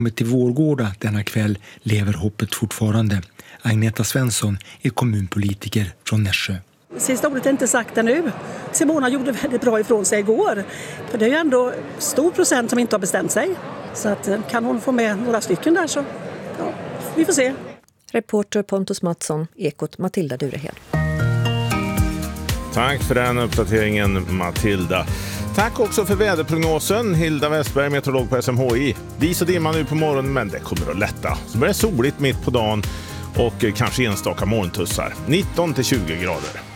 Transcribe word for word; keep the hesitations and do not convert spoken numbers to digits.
Till Vårgårda denna kväll lever hoppet fortfarande. Agneta Svensson är kommunpolitiker från Nässjö. Sista ordet är inte sagt ännu. Simona gjorde väldigt bra ifrån sig igår. För det är ju ändå stor procent som inte har bestämt sig. Så att, kan hon få med några stycken där så ja, vi får se. Reporter Pontus Mattsson, Ekot Matilda Durehed. Tack för den uppdateringen, Matilda. Tack också för väderprognosen, Hilda Westberg, meteorolog på S M H I. Dis och dimma nu på morgonen, men det kommer att lätta. Så blir det soligt mitt på dagen och kanske enstaka morgontussar. nitton till tjugo grader.